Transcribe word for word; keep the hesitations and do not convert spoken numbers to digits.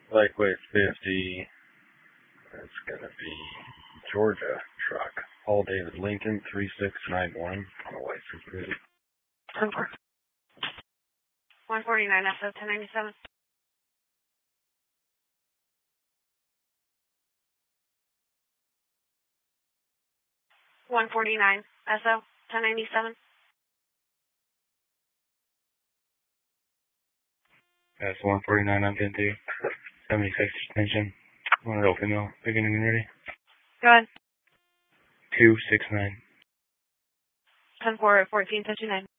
Lightweight fifty. That's gonna be Georgia truck. Paul David Lincoln three six nine one on the white security. one forty-nine S O ten ninety-seven. one forty-nine S O ten ninety-seven. That's one forty-nine on ten two. seventy-six extension. One real female. Beginning and ready. Go ahead. two six nine. ten four fourteen fifty-nine.